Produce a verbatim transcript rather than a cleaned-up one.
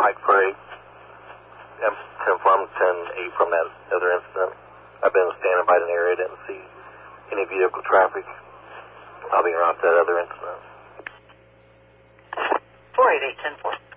Pike Freight. I'm ten from ten eight from that other incident. I've been standing by the area, didn't see any vehicle traffic. I'll be around that other incident. four eight eight, ten four.